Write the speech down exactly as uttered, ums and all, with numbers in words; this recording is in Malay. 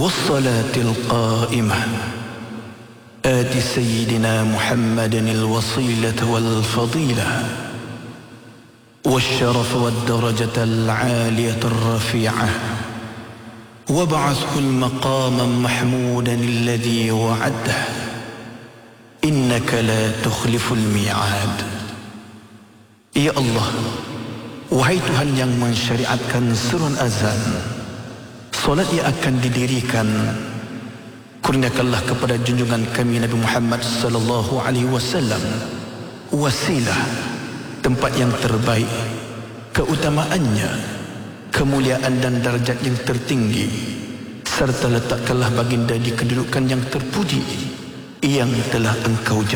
والصلاة القائمة آت سيدنا محمد الوصيلة والفضيلة والشرف والدرجة العالية الرفيعة وابعثه المقام محمودا الذي وعده إنك لا تخلف الميعاد. Ya Allah, wahai Tuhan yang mensyariatkan seruan azan, solat yang akan didirikan, kurniakanlah kepada junjungan kami Nabi Muhammad sallallahu alaihi wasallam wasilah, tempat yang terbaik, keutamaannya, kemuliaan dan darjat yang tertinggi, serta letakkanlah baginda di kedudukan yang terpuji yang telah engkau